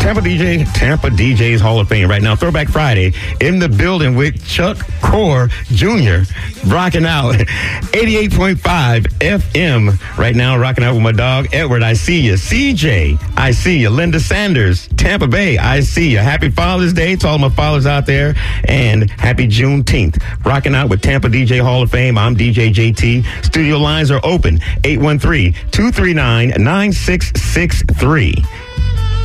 Tampa DJs Hall of Fame right now. Throwback Friday in the building with Chuck Core Jr. rocking out 88.5 FM right now. Rocking out with my dog Edward. I see you. CJ, I see you. Linda Sanders, Tampa Bay, I see you. Happy Father's Day to all my fathers out there, and happy Juneteenth. Rocking out with Tampa DJ Hall of Fame. I'm DJ JT. Studio lines are open. 813-239-9663.